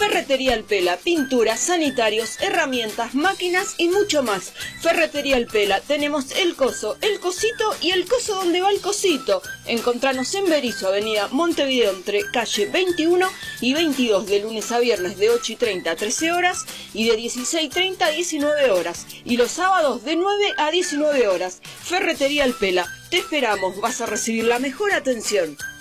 Ferretería El Pela, pinturas, sanitarios, herramientas, máquinas y mucho más. Ferretería El Pela, tenemos el coso, el cosito y el coso donde va el cosito. Encontranos en Berisso, avenida Montevideo, entre calle 21 y 22, de lunes a viernes de 8:30 a 13 horas y de 16:30 a 19 horas. Y los sábados de 9 a 19 horas. Ferretería El Pela, te esperamos, vas a recibir la mejor atención.